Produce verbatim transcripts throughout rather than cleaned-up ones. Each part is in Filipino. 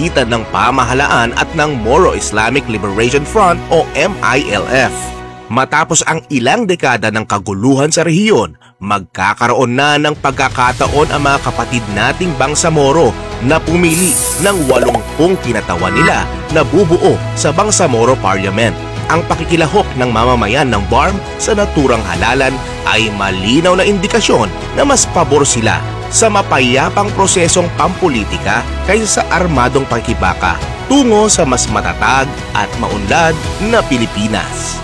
pagitan ng pamahalaan at ng Moro Islamic Liberation Front o M I L F. Matapos ang ilang dekada ng kaguluhan sa rehiyon, magkakaroon na ng pagkakataon ang mga kapatid nating Bangsamoro na pumili ng walumpung kinatawan nila na bubuo sa Bangsamoro Parliament. Ang pakikilahok ng mamamayan ng B A R M sa naturang halalan ay malinaw na indikasyon na mas pabor sila sa mapayapang prosesong pampolitika kaysa sa armadong pakikibaka tungo sa mas matatag at maunlad na Pilipinas.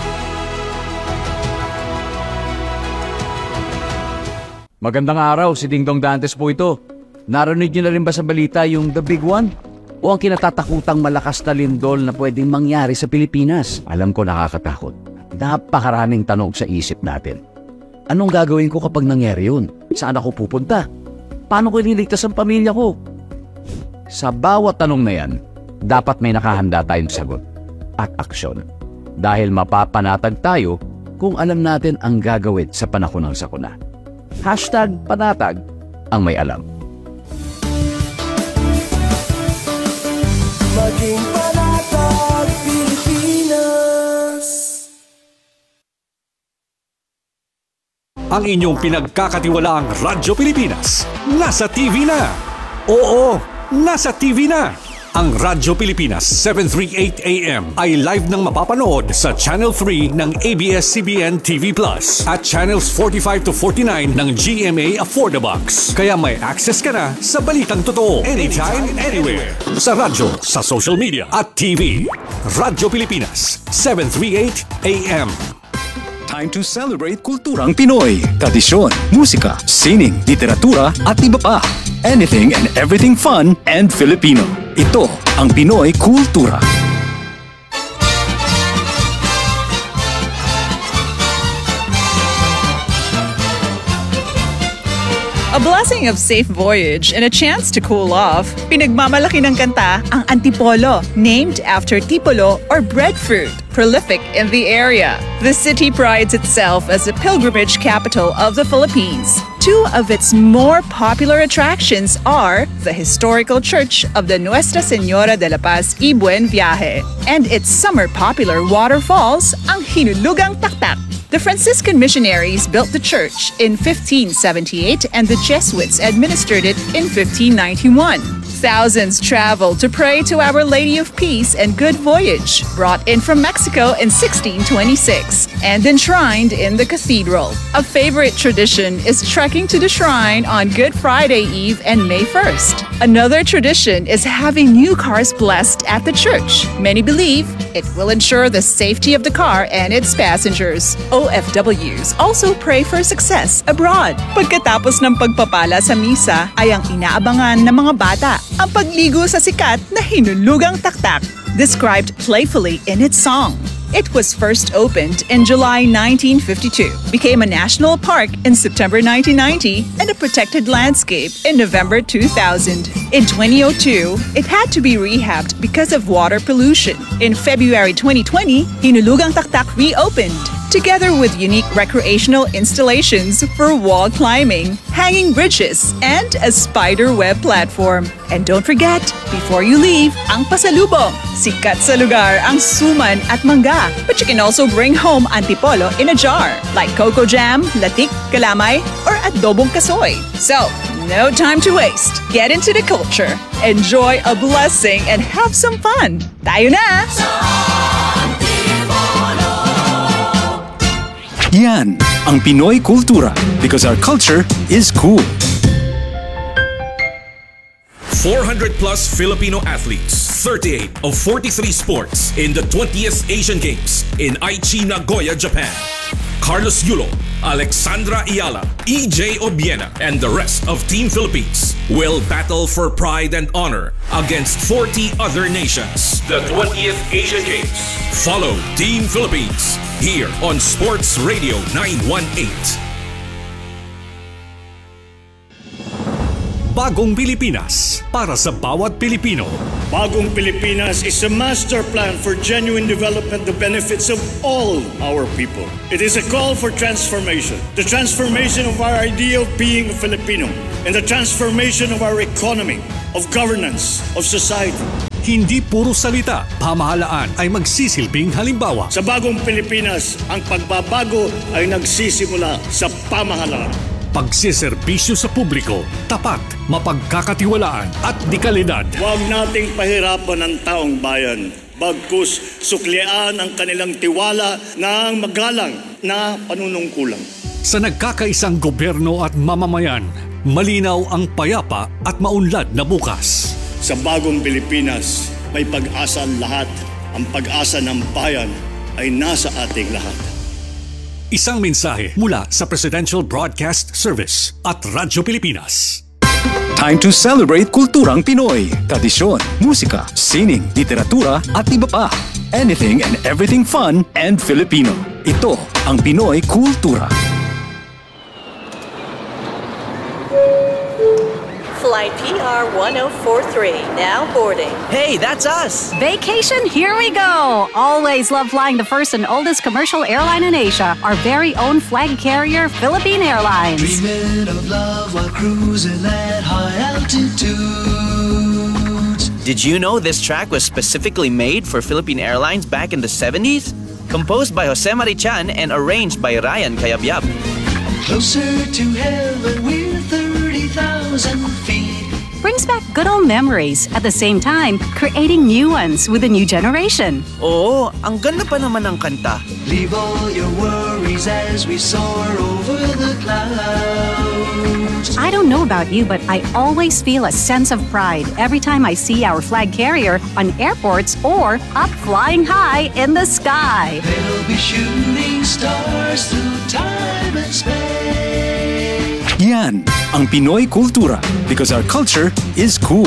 Magandang araw, si Dingdong Dantes po ito. Narinig niyo na rin ba sa balita yung The Big One? O ang kinatatakutang malakas na lindol na pwedeng mangyari sa Pilipinas? Alam ko nakakatakot. Napakaraming tanong sa isip natin. Anong gagawin ko kapag nangyari yun? Saan ako pupunta? Paano ko ililigtas ang pamilya ko? Sa bawat tanong na yan, dapat may nakahanda tayong sagot at aksyon. Dahil mapapanatag tayo kung alam natin ang gagawin sa panahon ng sakuna. Hashtag panatag ang may alam. Maging panatag Pilipinas. Ang inyong pinagkakatiwalaang Radyo Pilipinas nasa T V na. Oo, nasa T V na. Ang Radyo Pilipinas seven thirty-eight A M ay live nang mapapanood sa Channel three ng A B S C B N T V Plus at Channels forty-five to forty-nine ng G M A Affordabox. Kaya may access ka na sa balitang totoo anytime, anywhere. Sa radyo, sa social media at T V. Radyo Pilipinas seven thirty-eight A M. Time to celebrate kulturang Pinoy, tradisyon, musika, sining, literatura at iba pa. Anything and everything fun and Filipino. Ito ang Pinoy Kultura. A blessing of safe voyage and a chance to cool off. Pinagmamalaki ng kanta ang Antipolo, named after tipolo or breadfruit, prolific in the area. The city prides itself as a pilgrimage capital of the Philippines. Two of its more popular attractions are the historical church of the Nuestra Señora de la Paz y Buen Viaje and its summer popular waterfalls, ang Hinulugang Taktak. The Franciscan missionaries built the church in fifteen seventy-eight and the Jesuits administered it in fifteen ninety-one. Thousands traveled to pray to Our Lady of Peace and Good Voyage, brought in from Mexico in sixteen twenty-six and enshrined in the cathedral. A favorite tradition is trekking to the shrine on Good Friday Eve and May first. Another tradition is having new cars blessed at the church. Many believe it will ensure the safety of the car and its passengers. O F Ws also pray for success abroad. Pagkatapos ng pagpapala sa misa ay ang inaabangan ng mga bata, ang pagligo sa sikat na Hinulugang Taktak, described playfully in its song. It was first opened in July nineteen fifty-two, became a national park in September nineteen ninety, and a protected landscape in November two thousand. In twenty oh two, it had to be rehabbed because of water pollution. In February twenty twenty, Hinulugang Taktak reopened, together with unique recreational installations for wall climbing, hanging bridges, and a spider web platform. And don't forget, before you leave, ang pasalubong. Sikat sa lugar ang suman at mangga. But you can also bring home antipolo in a jar, like coco jam, latik, kalamay, or adobong kasoy. So, no time to waste. Get into the culture, enjoy a blessing, and have some fun. Tayo na! Yan ang Pinoy Kultura, because our culture is cool. four hundred plus Filipino athletes, thirty-eight of forty-three sports in the twentieth Asian Games in Aichi, Nagoya, Japan. Carlos Yulo, Alexandra Ayala, E J Obiena, and the rest of Team Philippines will battle for pride and honor against forty other nations. The twentieth Asian Games. Follow Team Philippines here on Sports Radio nine one eight. Bagong Pilipinas para sa bawat Pilipino. Bagong Pilipinas is a master plan for genuine development, the benefits of all our people. It is a call for transformation. The transformation of our idea of being a Filipino and the transformation of our economy, of governance, of society. Hindi puro salita, pamahalaan ay magsisilbing halimbawa. Sa bagong Pilipinas, ang pagbabago ay nagsisimula sa pamahalaan. Pagsiservisyo sa publiko, tapat, mapagkakatiwalaan at dekalidad. Huwag nating pahirapan ang taong bayan. Bagkus suklian ang kanilang tiwala ng magalang na panunungkulan. Sa nagkakaisang gobyerno at mamamayan, malinaw ang payapa at maunlad na bukas. Sa bagong Pilipinas, may pag-asa ang lahat. Ang pag-asa ng bayan ay nasa ating lahat. Isang mensahe mula sa Presidential Broadcast Service at Radyo Pilipinas. Time to celebrate kulturang Pinoy. Tradisyon, musika, sining, literatura at iba pa. Anything and everything fun and Filipino. Ito ang Pinoy Kultura. Flight P R one oh four three, now boarding. Hey, that's us! Vacation, here we go! Always love flying the first and oldest commercial airline in Asia, our very own flag carrier, Philippine Airlines. Dreaming of love while cruising at high altitudes. Did you know this track was specifically made for Philippine Airlines back in the seventies? Composed by Jose Marichan and arranged by Ryan Cayabyab. Closer to heaven, we're thirty thousand feet. Brings back good old memories, at the same time, creating new ones with the new generation. Oo, ang ganda pa naman ng kanta. Leave all your worries as we soar over the clouds. I don't know about you, but I always feel a sense of pride every time I see our flag carrier on airports or up flying high in the sky. They'll be shooting stars through time and space. Yan ang Pinoy Kultura because our culture is cool.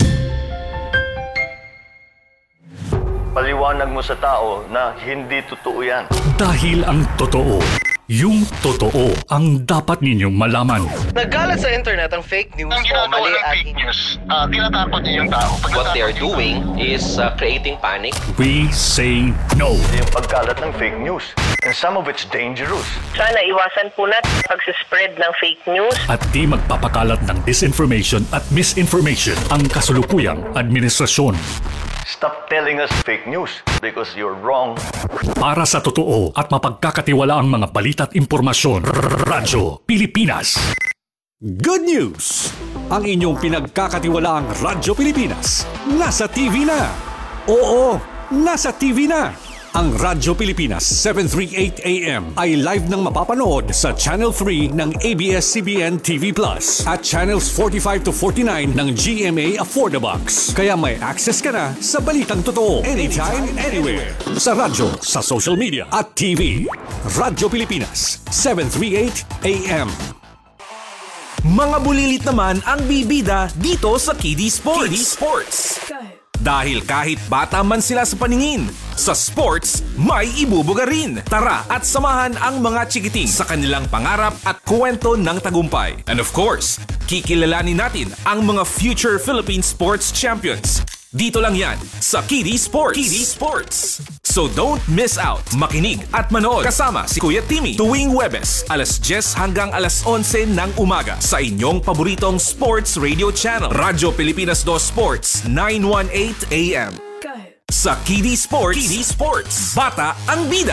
Paliwanag mo sa tao na hindi totoo yan. Dahil ang totoo, yung totoo ang dapat ninyong malaman. Nagkalat sa internet ang fake news Ang o ginagawa mali ng at fake news, uh, tinatakot niyo yung tao. Pag what they are natatakot doing is uh, creating panic. We say no. yung pagkalat ng fake news. And some of it's dangerous. Sana iwasan po natin pagsispread ng fake news. At di magpapakalat ng disinformation at misinformation ang kasulukuyang administrasyon. Stop telling us fake news because you're wrong. Para sa totoo at mapagkakatiwalaang mga balita at impormasyon, Radyo Pilipinas. Good news! Ang inyong pinagkakatiwalaang Radyo Pilipinas nasa T V na. Oo, nasa T V na. Ang Radyo Pilipinas seven thirty-eight A M ay live nang mapapanood sa Channel three ng A B S C B N T V Plus at Channels forty-five to forty-nine ng G M A Affordabox. Kaya may access ka na sa balitang totoo anytime, anywhere. Sa radyo, sa social media at T V. Radyo Pilipinas seven thirty-eight A M. Mga bulilit naman ang bibida dito sa Kiddie Sports. Kiddie Sports. Dahil kahit bata man sila sa paningin, sa sports, may ibubuga rin. Tara at samahan ang mga chikiting sa kanilang pangarap at kwento ng tagumpay. And of course, kikilalanin natin ang mga future Philippine sports champions. Dito lang yan sa Kiddie Sports. Kiddie Sports. So don't miss out. Makinig at manood kasama si Kuya Timmy tuwing Huwebes, alas diyes hanggang alas onse ng umaga sa inyong paboritong sports radio channel. Radyo Pilipinas two Sports nine eighteen A M. Sa Kiddie Sports, Kiddie Sports, bata ang bida.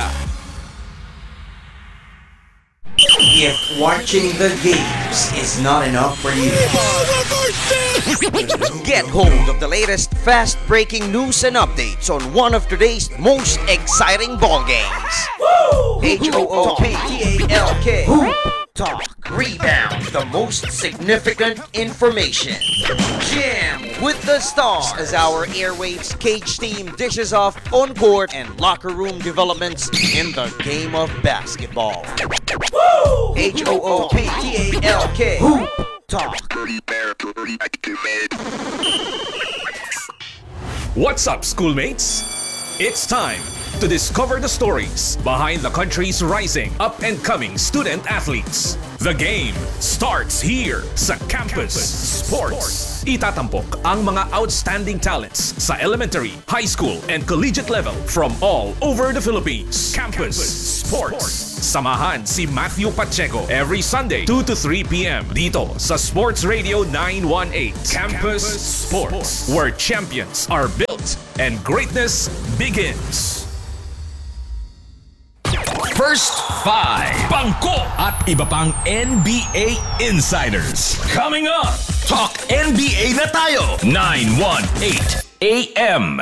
If watching the games is not enough for you, get hold of the latest fast-breaking news and updates on one of today's most exciting ball games. H O O P T A L K. Talk. Rebound. The most significant information. Jam with the stars as our airwaves cage team dishes off on-court and locker room developments in the game of basketball. H O O P T A L K. Talk. What's up, schoolmates? It's time to discover the stories behind the country's rising up and coming student athletes. The game starts here sa Campus Sports. Itatampok ang mga outstanding talents sa elementary, high school, and collegiate level from all over the Philippines. Campus Sports. Samahan si Matthew Pacheco every Sunday two to three p.m. dito sa Sports Radio nine one eight. Campus Sports, where champions are built and greatness begins. First Five, Bangko at iba pang N B A Insiders. Coming up, Talk N B A na tayo. nine one eight A M.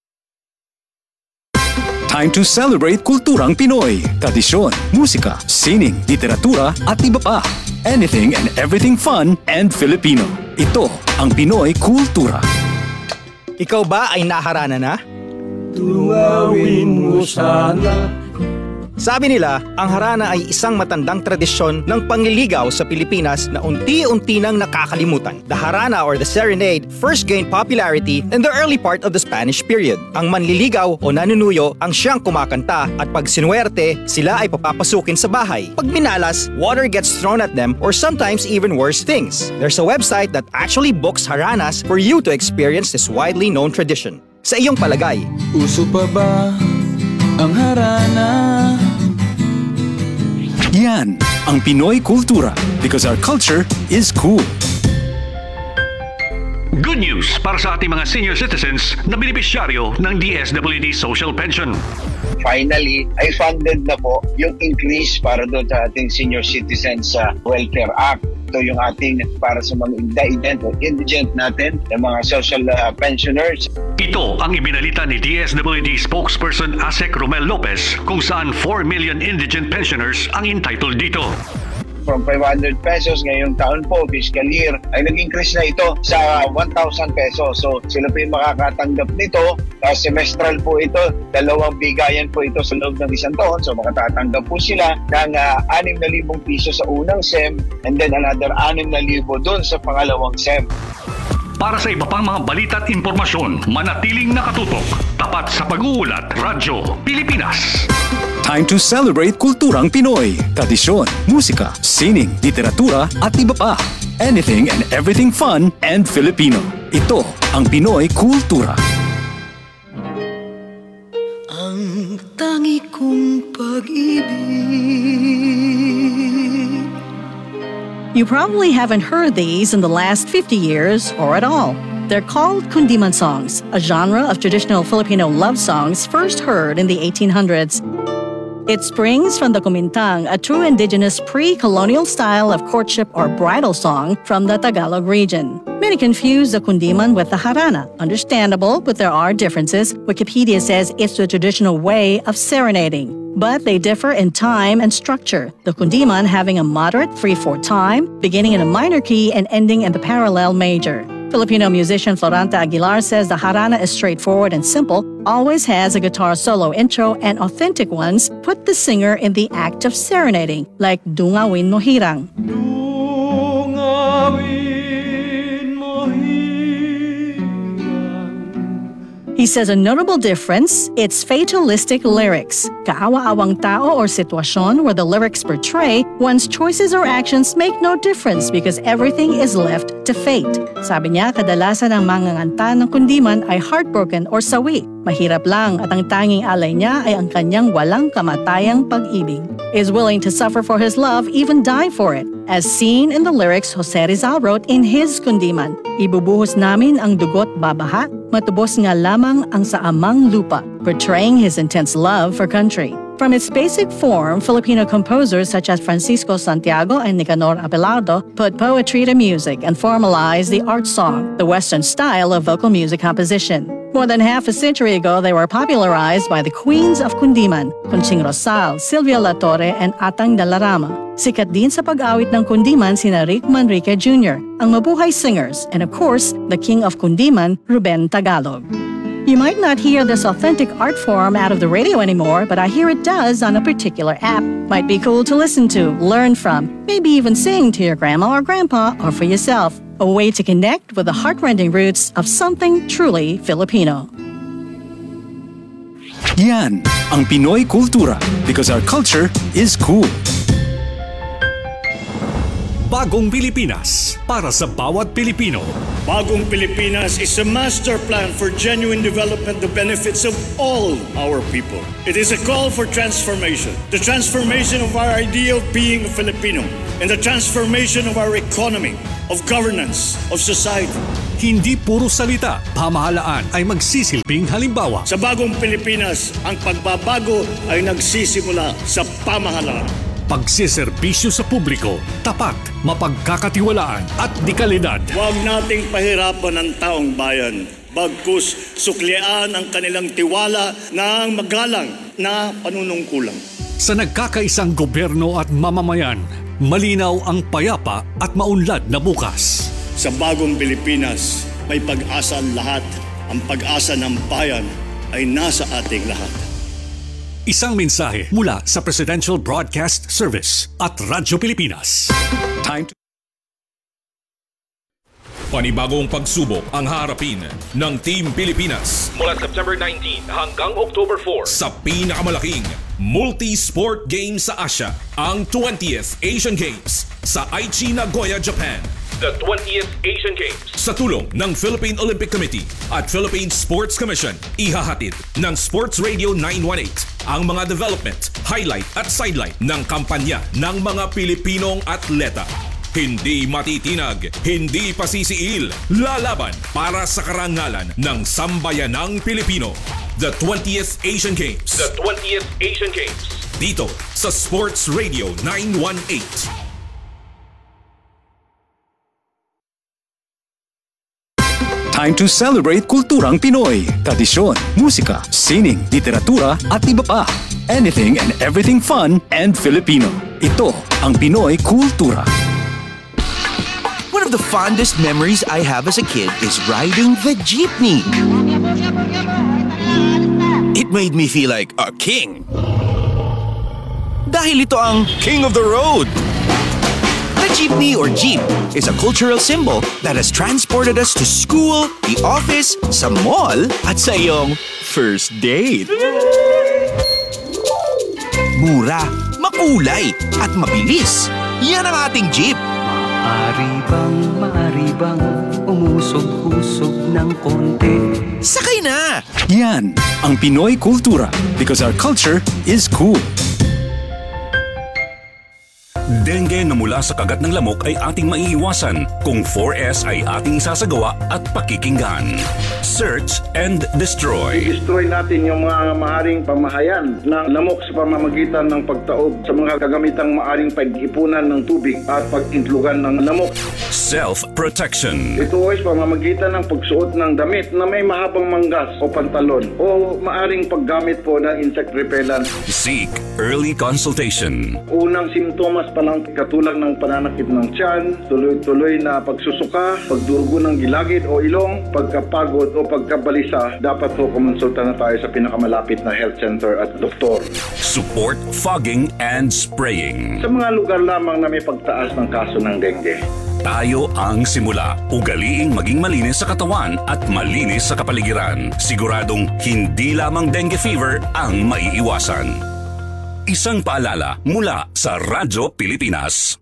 Time to celebrate kulturang Pinoy. Tradisyon, musika, sining, literatura at iba pa. Anything and everything fun and Filipino. Ito ang Pinoy Kultura. Ikaw ba ay naharana na? Tunawin mo sana. Sabi nila, ang harana ay isang matandang tradisyon ng pangliligaw sa Pilipinas na unti-unti nang nakakalimutan. The harana or the serenade first gained popularity in the early part of the Spanish period. Ang manliligaw o nanunuyo ang siyang kumakanta at pag sinuwerte, sila ay papapasukin sa bahay. Pag minalas, water gets thrown at them or sometimes even worse things. There's a website that actually books haranas for you to experience this widely known tradition. Sa iyong palagay, uso pa ba ang harana? Yan ang Pinoy Kultura because our culture is cool. Good news para sa ating mga senior citizens na benepisyaryo ng D S W D Social Pension. Finally, ay funded na po yung increase para doon sa ating Senior Citizens uh, Welfare Act. Ito yung ating para sa mga indigent o indigent natin, yung mga social uh, pensioners. Ito ang ibinalita ni D S W D spokesperson Asek Romel Lopez kung saan four million indigent pensioners ang entitled dito. From five hundred pesos ngayong taon po, fiscal year, ay nag-increase na ito sa one thousand pesos. So sila po yung makakatanggap nito. Uh, semestral po ito, dalawang bigayan po ito sa loob ng isang taon. So makatatanggap po sila ng uh, six thousand piso sa unang S E M and then another six thousand doon sa pangalawang S E M. Para sa iba pang mga balita at impormasyon, manatiling nakatutok. Tapat sa pag-uulat, Radyo Pilipinas. Time to celebrate kulturang Pinoy. Tradisyon, musika, sining, literatura at iba pa. Anything and everything fun and Filipino. Ito ang Pinoy Kultura. Ang tangi kong pag-ibig. You probably haven't heard these in the last fifty years or at all. They're called kundiman songs, a genre of traditional Filipino love songs first heard in the eighteen hundreds. It springs from the kumintang, a true indigenous pre-colonial style of courtship or bridal song from the Tagalog region. Many confuse the kundiman with the harana. Understandable, but there are differences. Wikipedia says it's the traditional way of serenading. But they differ in time and structure, the kundiman having a moderate three four time, beginning in a minor key and ending in the parallel major. Filipino musician Floranta Aguilar says the harana is straightforward and simple, always has a guitar solo intro, and authentic ones put the singer in the act of serenading, like Dungawin Mo Hirang. He says a notable difference, it's fatalistic lyrics. Kaawa-awang tao or sitwasyon where the lyrics portray one's choices or actions make no difference because everything is left to fate. Sabi niya, kadalasan ang manganganta ng kundiman ay heartbroken or sawi. Mahirap lang at ang tanging alay niya ay ang kanyang walang kamatayang pag-ibig. Is willing to suffer for his love, even die for it. As seen in the lyrics Jose Rizal wrote in his kundiman, ibubuhos namin ang dugot babaha, matubos nga lamang ang sa amang lupa, portraying his intense love for country. From its basic form, Filipino composers such as Francisco Santiago and Nicanor Abelardo put poetry to music and formalized the art song, the Western style of vocal music composition. More than half a century ago, they were popularized by the queens of Kundiman, Conching Rosal, Silvia La Torre, and Atang Dalarama. Sikat din sa pag-awit ng Kundiman sina Rick Manrique Junior, ang mabuhay singers, and of course, the king of Kundiman, Ruben Tagalog. You might not hear this authentic art form out of the radio anymore, but I hear it does on a particular app. Might be cool to listen to, learn from, maybe even sing to your grandma or grandpa or for yourself. A way to connect with the heart-rending roots of something truly Filipino. Yan ang Pinoy Kultura because our culture is cool. Bagong Pilipinas para sa bawat Pilipino. Bagong Pilipinas is a master plan for genuine development that benefits of all our people. It is a call for transformation. The transformation of our idea of being a Filipino and the transformation of our economy, of governance, of society. Hindi puro salita, pamahalaan ay magsisilbing halimbawa. Sa Bagong Pilipinas, ang pagbabago ay nagsisimula sa pamahalaan. Pagsiservisyo sa publiko, tapat, mapagkakatiwalaan at dekalidad. Huwag nating pahirapan ang taong bayan. Bagkus suklian ang kanilang tiwala ng magalang na panunungkulan. Sa nagkakaisang gobyerno at mamamayan, malinaw ang payapa at maunlad na bukas. Sa Bagong Pilipinas, may pag-asa ang lahat. Ang pag-asa ng bayan ay nasa ating lahat. Isang mensahe mula sa Presidential Broadcast Service at Radyo Pilipinas. Time to... Panibagong pagsubok ang harapin ng Team Pilipinas mula September nineteenth hanggang October fourth sa pinakamalaking multi-sport game sa Asia, ang twentieth Asian Games sa Aichi, Nagoya, Japan. The twentieth Asian Games. Sa tulong ng Philippine Olympic Committee at Philippine Sports Commission, ihahatid ng Sports Radio nine one eight ang mga development, highlight at sidelight ng kampanya ng mga Pilipinong atleta. Hindi matitinag, hindi pasisiil, lalaban para sa karangalan ng sambayanang Pilipino. The twentieth Asian Games. The twentieth Asian Games. Dito sa Sports Radio nine one eight. Time to celebrate kulturang Pinoy, tradisyon, musika, sining, literatura at iba pa. Anything and everything fun and Filipino. Ito ang Pinoy Kultura. One of the fondest memories I have as a kid is riding the jeepney. It made me feel like a king. Dahil ito ang King of the Road. The jeepney or jeep is a cultural symbol that has transported us to school, the office, sa mall, at sa iyong first date. Mura, makulay, at mabilis. Yan ang ating jeep. Maari bang, maari bang umusog-usog ng konti? Sakay na! Yan ang Pinoy Kultura because our culture is cool. Dengue na mula sa kagat ng lamok ay ating maiiwasan kung four S ay ating sasagawa at pakikinggan. Search and destroy. I-destroy natin yung mga maaring pamahayan ng lamok sa pamamagitan ng pagtaob sa mga kagamitang maaring pag-ipunan ng tubig at pag-intlugan ng lamok. Self-protection. Ito ay pamamagitan ng pagsuot ng damit na may mahabang manggas o pantalon o maaring paggamit po ng insect repellent. Seek early consultation. Unang simptomas pa lang katulad ng pananakit ng tiyan, tuloy-tuloy na pagsusuka, pagdurugo ng gilagid o ilong, pagkapagod o pagkabalisa, dapat po kumonsulta na tayo sa pinakamalapit na health center at doktor. Support fogging and spraying. Sa mga lugar lamang na may pagtaas ng kaso ng dengue. Tayo ang simula. Ugaliing maging malinis sa katawan at malinis sa kapaligiran. Siguradong hindi lamang dengue fever ang maiiwasan. Isang paalala mula sa Radyo Pilipinas.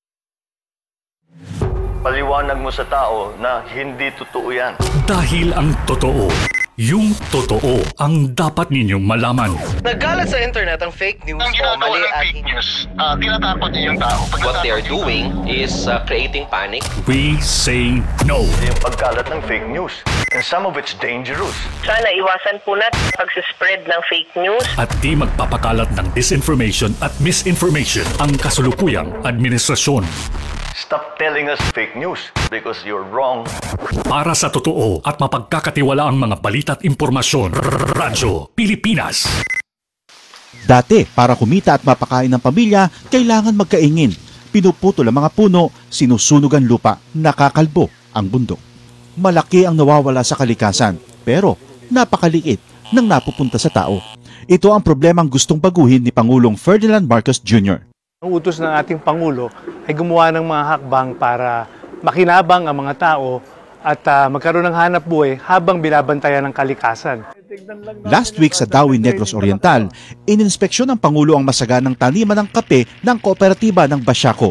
Paliwanag mo sa tao na hindi totoo yan. Dahil ang totoo, yung totoo ang dapat ninyong malaman. Nagkalat sa internet ang fake news Ang o ginagawa mali ng at fake news, uh, tinatakot niya yung tao. Pag what they are natakot doing is uh, creating panic. We say no. Yung pagkalat ng fake news. And some of it's dangerous. Sana iwasan po natin pag-spread ng fake news. At di magpapakalat ng disinformation at misinformation ang kasulukuyang administrasyon. Stop telling us fake news because you're wrong. Para sa totoo at mapagkakatiwala ang mga balita at impormasyon, Radyo Pilipinas. Dati, para kumita at mapakain ng pamilya, kailangan magkaingin. Pinuputol ang mga puno, sinusunog ang lupa, nakakalbo ang bundok. Malaki ang nawawala sa kalikasan, pero napakaliit ng napupunta sa tao. Ito ang problemang gustong baguhin ni Pangulong Ferdinand Marcos Junior Ang utos ng ating Pangulo ay gumawa ng mga hakbang para makinabang ang mga tao at uh, magkaroon ng hanap buhay habang binabantayan ng kalikasan. Last week sa Dawi Negros Oriental, ininspeksyon ng Pangulo ang masaganang taniman ng kape ng kooperatiba ng Basiaco,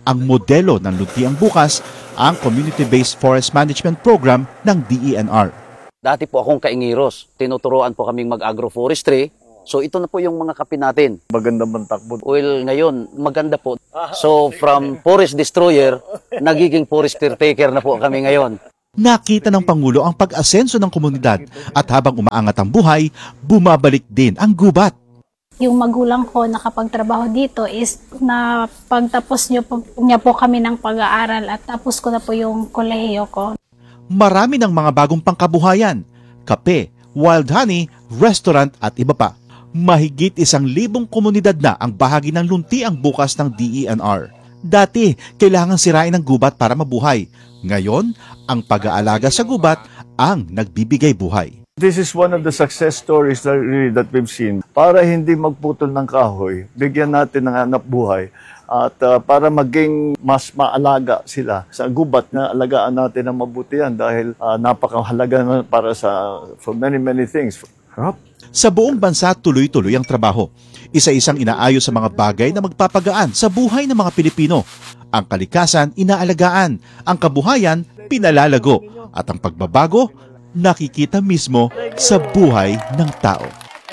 Ang modelo ng Luntiang Bukas, ang Community-Based Forest Management Program ng D E N R. Dati po akong kaingiros. Tinuturuan po kaming mag-agroforestry. So ito na po yung mga kape natin. Maganda bang takbo? Well, ngayon, maganda po. So from forest destroyer, nagiging forest caretaker na po kami ngayon. Nakita ng Pangulo ang pag-asenso ng komunidad at habang umaangat ang buhay, bumabalik din ang gubat. Yung magulang ko nakapagtrabaho dito is na pagtapos niyo po, niya po kami ng pag-aaral at tapos ko na po yung kolehiyo ko. Marami ng mga bagong pangkabuhayan, kape, wild honey, restaurant at iba pa. Mahigit isang libong komunidad na ang bahagi ng Luntiang Bukas ng D E N R. Dati, kailangan sirain ang gubat para mabuhay. Ngayon, ang pag-aalaga sa gubat ang nagbibigay buhay. This is one of the success stories that, really, that we've seen. Para hindi magputol ng kahoy, bigyan natin ng hanap buhay at uh, para maging mas maalaga sila sa gubat na alagaan natin ng mabuti yan dahil uh, napakahalaga na para sa for many many things. Huh? Sa buong bansa, tuloy-tuloy ang trabaho. Isa-isang inaayos sa mga bagay na magpapagaan sa buhay ng mga Pilipino. Ang kalikasan, inaalagaan. Ang kabuhayan, pinalalago. At ang pagbabago, nakikita mismo sa buhay ng tao.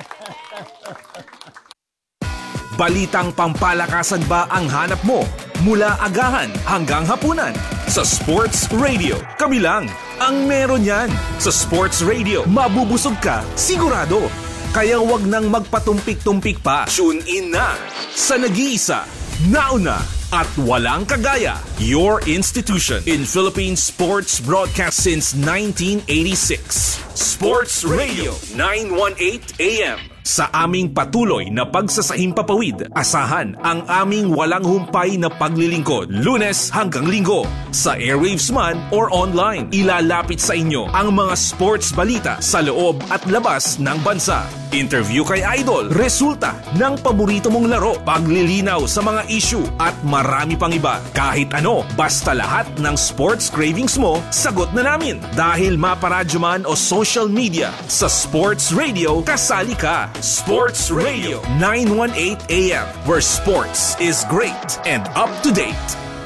Balitang pampalakasan ba ang hanap mo? Mula agahan hanggang hapunan. Sa Sports Radio, kami lang ang meron yan. Sa Sports Radio, mabubusog ka, sigurado. Kaya wag nang magpatumpik-tumpik pa. Tune in na sa nag-iisa, nauna, at walang kagaya. Your institution in Philippine sports broadcast since nineteen eighty-six. Sports Radio nine eighteen A M. Sa aming patuloy na pagsasahimpapawid, asahan ang aming walang humpay na paglilingkod, Lunes hanggang Linggo. Sa airwaves man or online, ilalapit sa inyo ang mga sports balita sa loob at labas ng bansa. Interview kay Idol, resulta ng paborito mong laro, paglilinaw sa mga issue at marami pang iba. Kahit ano, basta lahat ng sports cravings mo, sagot na namin. Dahil maparadyo man o social media, sa Sports Radio, kasali ka. Sports Radio nine eighteen A M, where sports is great and up to date.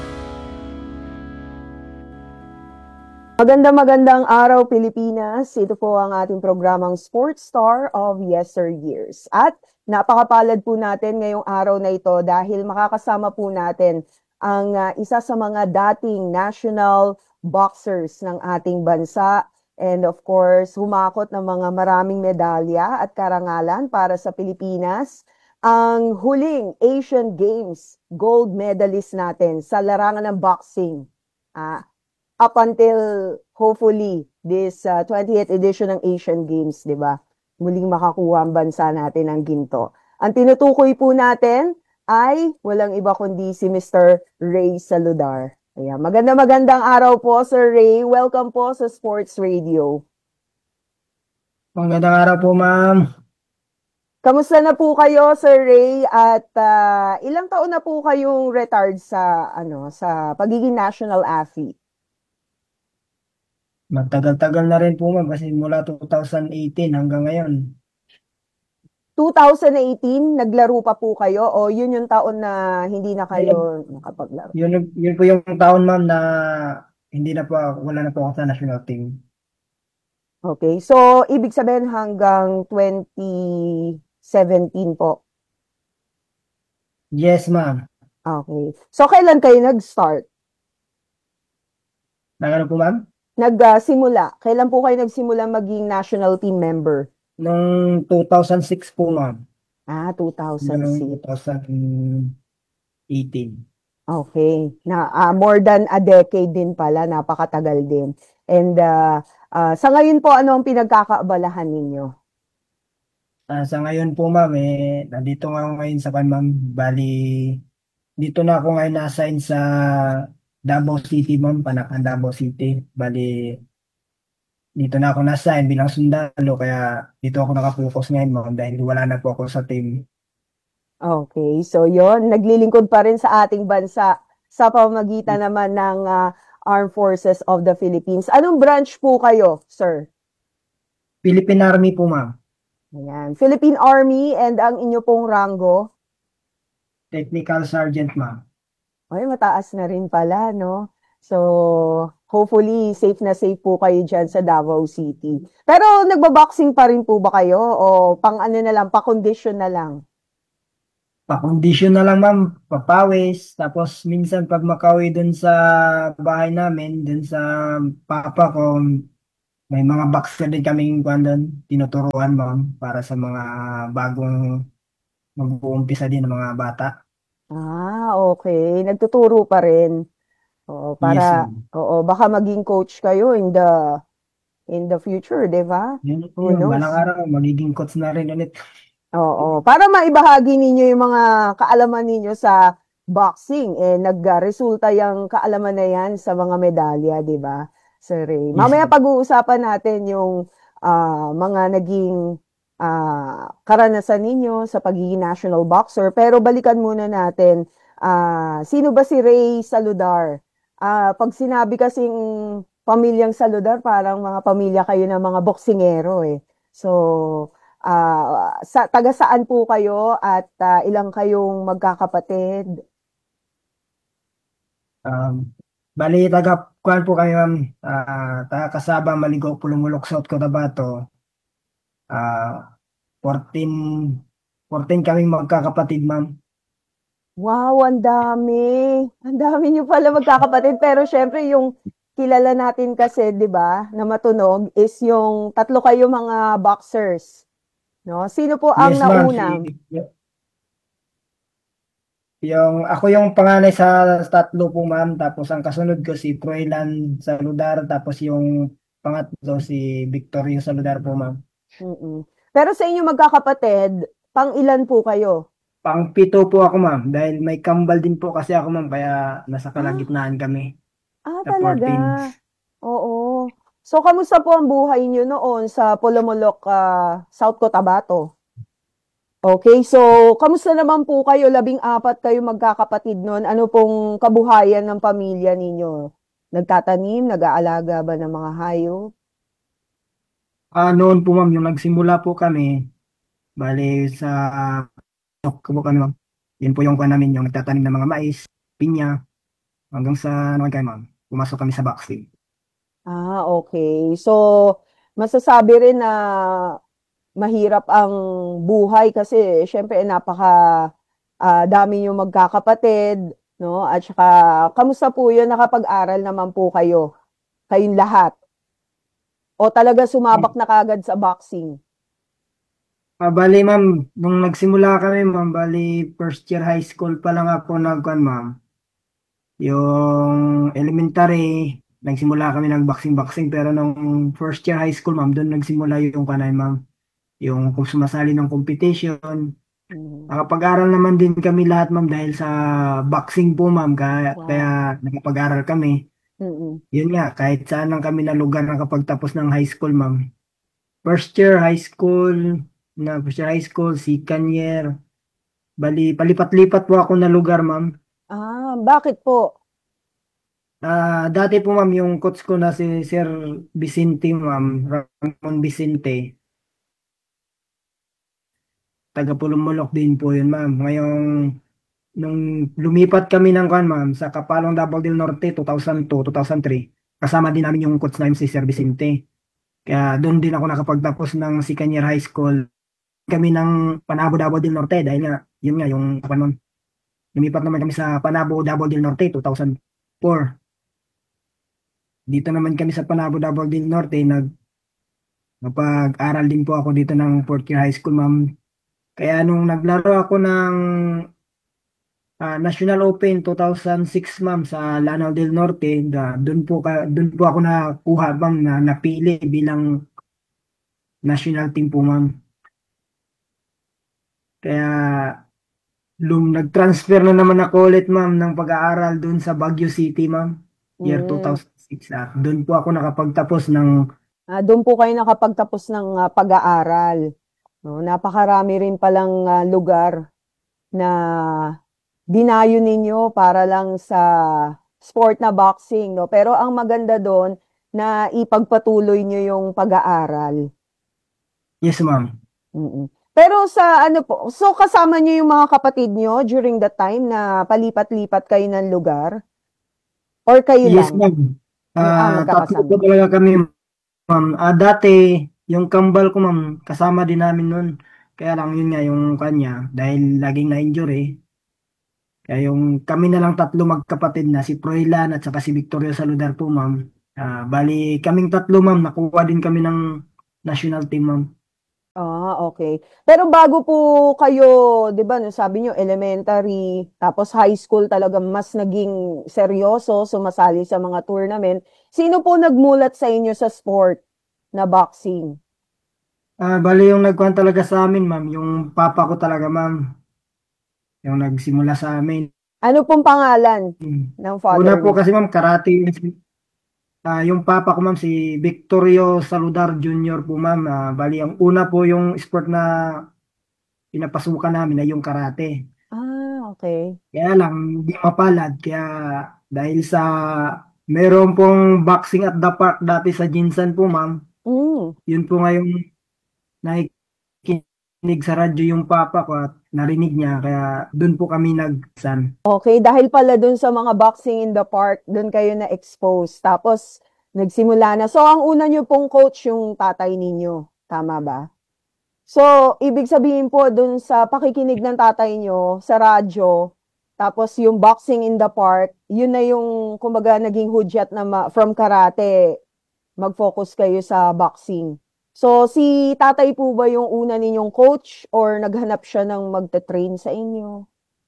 Magandang magandang araw Pilipinas. Ito po ang ating programang Sports Star of Yesteryears. At napakapalad po natin ngayong araw na ito dahil makakasama po natin ang uh, isa sa mga dating national boxers ng ating bansa. And of course, humakot ng mga maraming medalya at karangalan para sa Pilipinas. Ang huling Asian Games gold medalist natin sa larangan ng boxing. Ah, up until hopefully this uh, twentieth edition ng Asian Games, di ba? Muling makakuha ang bansa natin ng ginto. Ang tinutukoy po natin ay walang iba kundi si Mister Ray Saludar. Ayan, maganda magandang araw po, Sir Ray. Welcome po sa Sports Radio. Magandang araw po, ma'am. Kamusta na po kayo, Sir Ray? At uh, ilang taon na po kayong retired sa ano sa pagiging national athlete? Matagal-tagal na rin po, ma'am, kasi mula two thousand eighteen hanggang ngayon. two thousand eighteen, naglaro pa po kayo o yun yung taon na hindi na kayo nakapaglaro? Yun, yun po yung taon, ma'am, na hindi na po, wala na po ako sa national team. Okay, so ibig sabihin hanggang twenty seventeen po? Yes, ma'am. Okay. So kailan kayo nag-start? Nagano po, ma'am? Nagsimula. Kailan po kayo nagsimula maging national team member? Noong two thousand six po, ma'am. Ah, two thousand six. Noong twenty eighteen. Okay. Na uh, more than a decade din pala, napakatagal din. And uh, uh, sa ngayon po, ano ang pinagkakaabalahan ninyo? Uh, sa ngayon po, ma'am, eh, nandito nga ako ngayon sa kan, ma'am. Bali, dito na ako ngayon na-assign sa Davao City, ma'am, Panakan, Davao City. Bali, dito na ako na-assign bilang sundalo, kaya dito ako nakapokus ngayon, ma'am, dahil wala na po ako sa team. Okay, so yon naglilingkod pa rin sa ating bansa sa pamamagitan naman ng uh, Armed Forces of the Philippines. Anong branch po kayo, sir? Philippine Army po, ma'am. Ayan. Philippine Army, and ang inyo pong rango? Technical Sergeant, ma'am. Ay, mataas na rin pala, no? So, hopefully, safe na safe po kayo dyan sa Davao City. Pero nagbaboxing pa rin po ba kayo? O pang ano na lang, pa-condition na lang? Pa-condition na lang ma'am, papawis. Tapos minsan pag makauwi dun sa bahay namin, dun sa papa ko, may mga boxer din kaming kuwan doon, tinuturuan ma'am, para sa mga bagong mag-uumpisa din ng mga bata. Ah, okay. Nagtuturo pa rin. Oo, Yes para, ma'am. oo, baka maging coach kayo in the in the future, di ba? Yun, Who yun, balang knows? araw, magiging coach na rin ulit. Oo, para maibahagi ninyo yung mga kaalaman ninyo sa boxing, eh, nagresulta yung kaalaman na yan sa mga medalya, di ba, Sir Ray? Yes, Mamaya ma'am. pag-uusapan natin yung ah, mga naging ah, karanasan ninyo sa pagiging national boxer. Pero balikan muna natin, ah, sino ba si Ray Saludar? Ah, pag sinabi kasing pamilyang Saludar, parang mga pamilya kayo ng mga boksingero eh. So, ah, sa, taga saan po kayo at ah, ilang kayong magkakapatid? Um, bali, taga, kuwan po kami ma'am, ah, taga Kasaba, Maligo, Pulumulok, South Cotabato. Ah, fourteen, fourteen kaming magkakapatid ma'am. Wow, ang dami. Ang dami niyo pala magkakapatid. Pero syempre, yung kilala natin kasi, di ba, na matunog, is yung tatlo kayo mga boxers. No? Sino po ang Yes ma'am, naunang? si, yung, ako yung panganay sa tatlo po ma'am, tapos ang kasunod ko si Froilan Saludar, tapos yung pangatlo si Victorio Saludar po ma'am. Mm-mm. Pero sa inyo magkakapatid, pang ilan po kayo? Pang pito po ako ma'am, dahil may kambal din po kasi ako ma'am, kaya nasa kalagitnaan kami. Ah, Sa talaga? fourteen. Oo. So, kamusta po ang buhay niyo noon sa Polomolok, ah, South Cotabato? Okay, so kamusta naman po kayo? Labing apat kayo magkakapatid noon. Ano pong kabuhayan ng pamilya ninyo? Nagtatanim, nag-aalaga ba ng mga hayop? Ah, noon po ma'am, yung nagsimula po kami, bali sa uh, po kami ma'am. Yun po yung kuha namin, yung nagtatanim ng mga mais, pinya, hanggang sa ano kayo ma'am, pumasok kami sa boxing. Ah, okay. So, masasabi rin na mahirap ang buhay kasi syempre napaka ah, dami yung magkakapatid, no? At saka, kamusta po yun? Nakapag-aral naman po kayo? Kayong lahat? O talaga sumabak na kagad sa boxing? Ah, bali ma'am, nung nagsimula kami ma'am, bali first year high school pa lang ako nagkuhan ma'am. Yung elementary, nagsimula kami ng boxing-boxing, pero nung first year high school ma'am, doon nagsimula yung kanay ma'am. Yung kung sumasali ng competition. Nakapag-aral naman din kami lahat ma'am dahil sa boxing po ma'am, kaya, Wow. kaya nakapag-aral kami. Mm-mm. Yun nga, kahit saan lang kami na lugar nakapagtapos ng high school ma'am. First year high school, na first year high school, second year, bali, palipat-lipat po ako na lugar ma'am. Ah, bakit po? Ah, dati po ma'am, yung coach ko na si Sir Vicente ma'am, Ramon Vicente. Taga Pulumulok din po yun ma'am. Ngayong nung lumipat kami ng kan ma'am sa Kapalong Davao del Norte two thousand two, two thousand three, kasama din namin yung coach namin si Sir Vicente. Kaya doon din ako nakapagtapos ng second year high school. Kami ng Panabo Davao del Norte dahil nga yun nga yung ano, lumipat naman kami sa Panabo Davao del Norte two thousand four. Dito naman kami sa Panabo Davao del Norte, nag napag-aral din po ako dito ng fourth year high school ma'am. Kaya nung naglaro ako ng ah, National Open two thousand six ma'am sa Lanao del Norte, da, doon po ka, doon po ako nakuha ma'am na napili bilang national team po ma'am. Kaya lum nag-transfer na naman ako ulit ma'am ng pag-aaral doon sa Baguio City ma'am, year Mm. two thousand six. Ah, doon po ako nakapagtapos ng Ah, doon po kayo nakapagtapos ng ah, pag-aaral. No, napakarami rin palang ah, lugar na dinayo ninyo para lang sa sport na boxing, no? Pero ang maganda doon na ipagpatuloy nyo yung pag-aaral. yes ma'am. Mm-mm. Pero sa ano po, so kasama niyo yung mga kapatid niyo during the time na palipat-lipat kayo ng lugar? Or kayo Yes, lang? ma'am. Ah, Ah, tatlo magkakasama. po talaga kami, ma'am. Ah, dati, yung kambal ko, ma'am, kasama din namin nun. Kaya lang yun nga yung kanya, dahil laging na-injury. Kaya yung kami na lang tatlo magkapatid na, si Froilan at saka si Victoria Saludar po, ma'am. Ah, bali, kaming tatlo, ma'am, nakuha din kami ng national team, ma'am. Ah, okay. Pero bago po kayo, 'di ba, no, sabi niyo elementary, tapos high school talaga mas naging seryoso, sumasali sa mga tournament. Sino po nagmulat sa inyo sa sport na boxing? Ah, bali yung nagkuhan talaga sa amin, ma'am, yung papa ko talaga, ma'am. Yung nagsimula sa amin. Ano pong pangalan ng father Una po mo? kasi, ma'am, karate. Ah, yung papa ko, ma'am, si Victorio Saludar Junior po, ma'am. Ah, bali, ang una po yung sport na pinapasukan namin ay yung karate. Ah, okay. Kaya lang, hindi mapalad. Kaya dahil sa meron pong boxing at the park dati sa Jinsan po, ma'am. Mm. Yun po ngayong nakikinig sa radyo yung papa ko at narinig niya. Kaya dun po kami nagsan. Okay, dahil pala dun sa mga boxing in the park, dun kayo na-expose. Tapos, nagsimula na. So, ang una nyo pong coach yung tatay ninyo. Tama ba? So, ibig sabihin po dun sa pakikinig ng tatay nyo sa radyo, tapos yung boxing in the park, yun na yung, kumbaga, naging hudyat na ma- from karate, mag-focus kayo sa boxing. So, si tatay po ba yung una ninyong coach or naghanap siya ng magte-train sa inyo?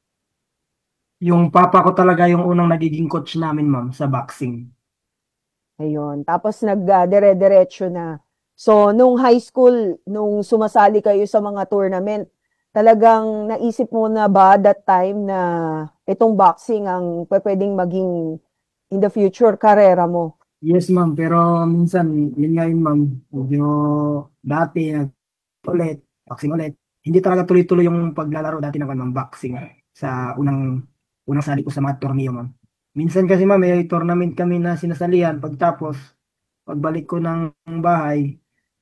Yung papa ko talaga yung unang nagiging coach namin, ma'am, sa boxing. Ayun. Tapos nag-dire-diretso na. So, nung high school, nung sumasali kayo sa mga tournament, talagang naisip mo na ba that time na itong boxing ang pwedeng maging in the future karera mo? Yes, ma'am. Pero minsan, yun nga yun, ma'am. Medyo dati, nag ulit, boxing ulit. Hindi talaga tuloy-tuloy yung paglalaro dati ng ma'am, boxing. Sa unang, unang sali ko sa mga torneo, ma'am. Minsan kasi, ma'am, may tournament kami na sinasalihan. Pagtapos, pagbalik ko ng bahay,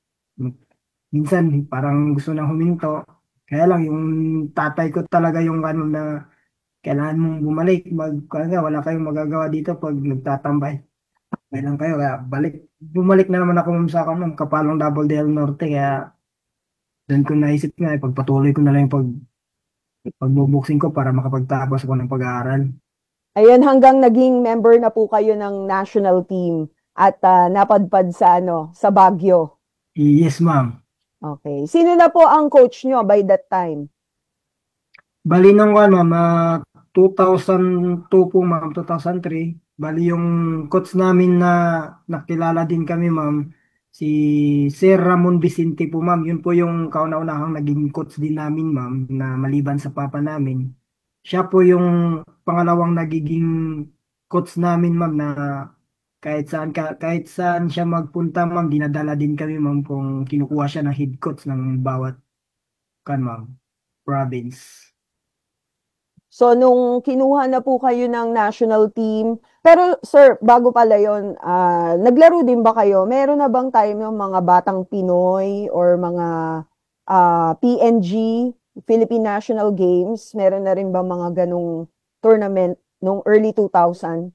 minsan parang gusto nang huminto. Kaya lang, yung tatay ko talaga yung ano na kailangan mong bumalik. Mag, kaya wala kayong magagawa dito pag nagtatambay. Kaya lang kayo, kaya balik. Bumalik na naman ako ma'am sa akin, ma'am, Kapalong Double del Norte. Kaya doon ko naisip nga, ipagpatuloy ko na lang yung pag, pagbubuksing ko para makapagtapos ako ng pag-aaral. Ayun, hanggang naging member na po kayo ng national team at ah, napadpad sa ano, sa Baguio. Yes, ma'am. Okay. Sino na po ang coach nyo by that time? Bali nung ano, ma'am, ah, two thousand two po, ma'am, two thousand three. Bali yung coach namin na nakilala din kami, ma'am, si Sir Ramon Vicente po, ma'am. Yun po yung kauna-unahang naging coach din namin, ma'am, na maliban sa papa namin. Siya po yung pangalawang nagiging coach namin, ma'am, na kahit saan ka, kahit saan siya magpunta, ma'am, dinadala din kami, ma'am, kung kinukuha siya ng head coach ng bawat kan, ma'am, province. So, nung kinuha na po kayo ng national team, pero sir, bago pala yun, ah, naglaro din ba kayo? Meron na bang time yung mga batang Pinoy or mga ah, P N G, Philippine National Games? Meron na rin ba mga ganong tournament nung early two thousand?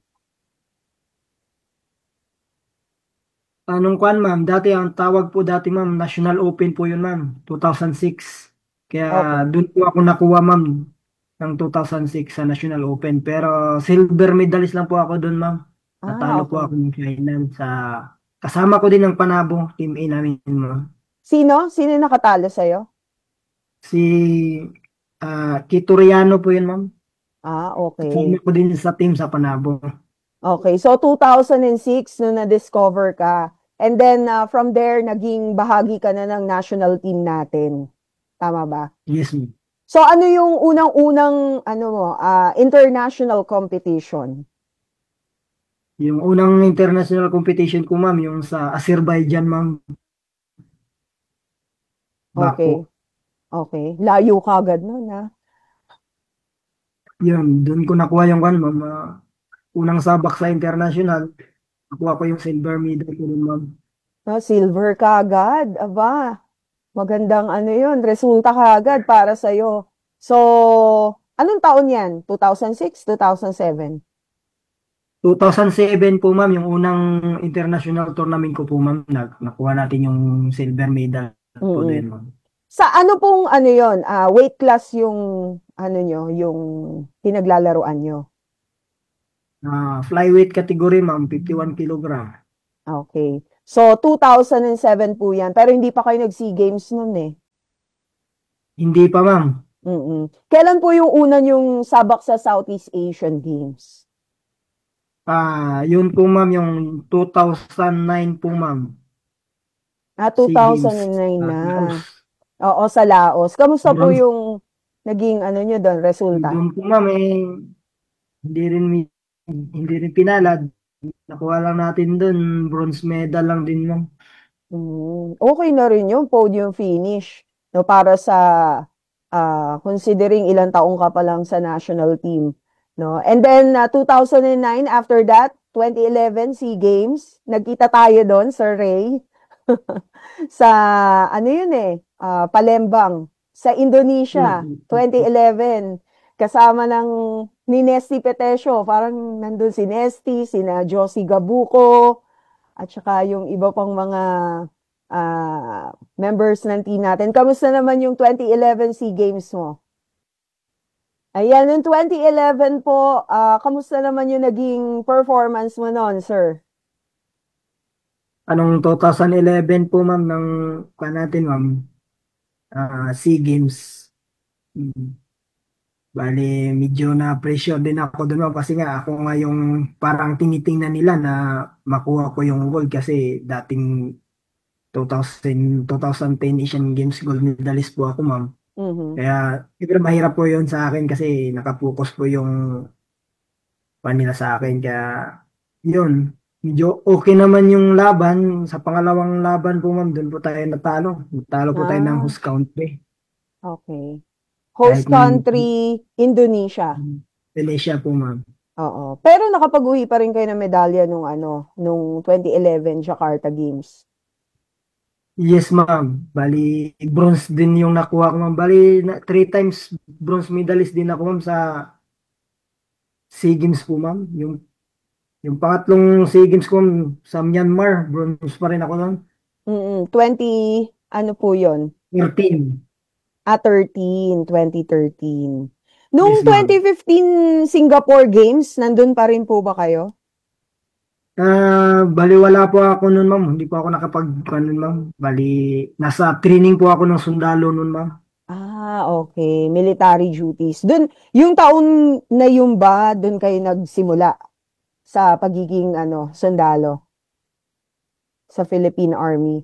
Anong kwan, ma'am? Dati ang tawag po dati, ma'am, National Open po yun, ma'am, two thousand six. Kaya Okay. doon po ako nakuha, ma'am, ng two thousand six sa National Open. Pero silver medalist lang po ako doon, ma'am. Ah, Natalo po okay. ako ng final sa kasama ko din ng Panabo, Team A namin, ma'am. Sino? Sino yung nakatalo sa'yo? Si ah Kituriano po yun, ma'am. Ah, okay. Kasama ko din sa team sa Panabo. Okay, so two thousand six nung na-discover ka. And then ah, from there, naging bahagi ka na ng national team natin. Tama ba? Yes, ma'am. So ano yung unang-unang ano mo, ah, international competition? Yung unang international competition ko, ma'am, yung sa Azerbaijan, ma'am. Okay. Baku. Okay. Layo ka agad nun, ha? Yun, doon ko nakuha yung kan, ma'am. ah, unang sabak sa international. Nakuha ko yung silver medal ko dun, ma'am. Ah, silver ka agad. Aba. Magandang ano yun, resulta kaagad para sa'yo. So, anong taon yan? two thousand six, two thousand seven? two thousand seven po ma'am, yung unang international tournament ko po ma'am, nag- nakuha natin yung silver medal po Mm-mm. din ma'am. Sa ano pong ano yon, ah, weight class yung ano nyo, yung pinaglalaroan nyo? Ah, flyweight category ma'am, fifty-one kilogram. Okay. So, two thousand seven po yan. Pero hindi pa kayo nag-SEA Games nun eh. Hindi pa ma'am. Mm-mm. Kailan po yung una yung sabak sa Southeast Asian Games? Ah, yun po ma'am, yung two thousand nine po ma'am. Ah, SEA two thousand nine Games, na. ah, Laos. Oo, sa Laos. Kamusta po Bronze. yung naging ano nyo doon, resulta? Doon po ma'am, eh, hindi rin, mi- hindi rin pinalad. Nakuha lang natin doon, bronze medal lang din ma'am. Mm, okay na rin yung podium finish. No, para sa ah, considering ilang taong ka pa lang sa national team. No? And then, uh, two thousand nine, after that, twenty eleven SEA Games, nagkita tayo doon, Sir Ray. sa, ano yun eh, ah, Palembang, sa Indonesia, twenty eleven. Kasama ng ni Nesty Petesio, parang nandun si Nesty, sina Josie Gabuco, at saka yung iba pang mga ah, members ng team natin. Kamusta naman yung twenty eleven SEA Games mo? Ayan, yung twenty eleven po, ah, kamusta naman yung naging performance mo noon, sir? Anong two thousand eleven po ma'am ng pa natin ma'am, ah, SEA Games. Mm. Bale, medyo na-pressure din ako doon ma'am kasi nga ako nga yung parang tinitingnan nila na makuha ko yung gold kasi dating two thousand, twenty ten Asian Games gold medalist po ako ma'am. Mhm. Kaya siyempre mahirap po yun sa akin kasi nakapokus po yung pan nila sa akin. Kaya yun, medyo okay naman yung laban. Sa pangalawang laban po ma'am, doon po tayo natalo. Natalo po tayo ng Ah, host country. okay. Host Kahit country, Indonesia. Indonesia po ma'am. Oo. Pero nakapag-uwi pa rin kayo ng medalya nung ano, nung twenty eleven Jakarta Games. Yes ma'am. Bali, bronze din yung nakuha ko ma'am. Bali, na, three times bronze medalist din ako ma'am sa SEA Games po ma'am. Yung, yung pangatlong SEA Games ko ma'am, sa Myanmar, bronze pa rin ako doon. Mm, twenty, ano po yon? thirteen. Ah, thirteen, twenty thirteen. Nung Yes, ma'am. twenty fifteen Singapore Games, nandun pa rin po ba kayo? Ah, bali wala po ako noon ma'am. Hindi po ako nakapag ano, ma'am. Bali nasa training po ako ng sundalo noon ma'am. Ah, okay. Military duties. Dun, yung taon na yun ba, dun kayo nagsimula sa pagiging ano, sundalo sa Philippine Army?